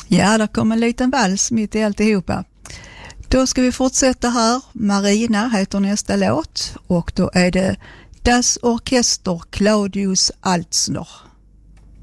Ja, där kom en liten vals mitt i alltihopa. Då ska vi fortsätta här. Marina heter nästa låt och då är det Das Orchester Claudius Altsner.